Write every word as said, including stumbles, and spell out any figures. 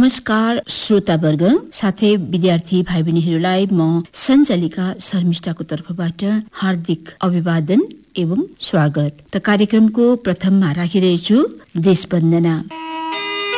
नमस्कार श्रोतावर्ग साथै विद्यार्थी भाइ बहिनीहरूलाई म सञ्चालिका शर्मिष्ठाको तर्फबाट हार्दिक अभिवादन एवं स्वागत। त कार्यक्रमको प्रथममा राखिरहेछु देशवन्दना।